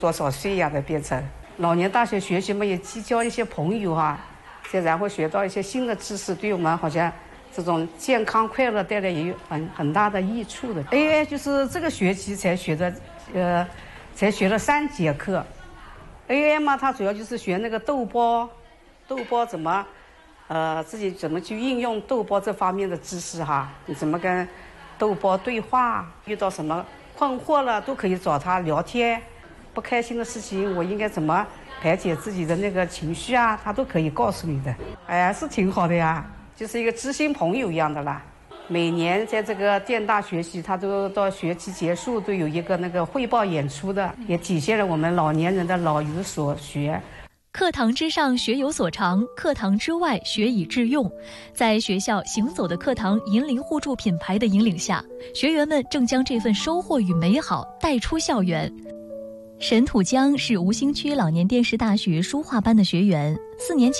多少岁呀的变成老年大学学习嘛，也结交一些朋友啊，然后学到一些新的知识，对我们好像这种健康快乐带来也有很大的益处的。AI 就是这个学期才学的，才学了3节课。AI 嘛，它主要就是学那个豆包怎么，自己怎么去应用豆包这方面的知识哈，你怎么跟豆包对话，遇到什么困惑了都可以找他聊天，不开心的事情我应该怎么排解自己的那个情绪啊，他都可以告诉你的。哎呀，是挺好的呀，就是一个知心朋友一样的啦。每年在这个电大学习，他都到学期结束都有一个那个汇报演出的，也体现了我们老年人的老有所学。 课堂之上学有所长，课堂之外学以致用。在学校行走的课堂银铃互助品牌的引领下，学员们正将这份收获与美好带出校园。沈土江是吴兴区老年电视大学书画班的学员，4年前